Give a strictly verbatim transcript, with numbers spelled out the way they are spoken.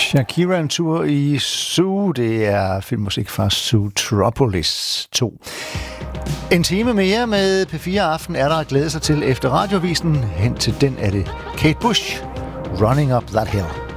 Shakira en tur i Zoo. Det er filmmusik fra Zootropolis to. En time mere med P fire Aften er der at glæde sig til efter radiovisen. Hen til den er det Kate Bush, Running Up That Hill.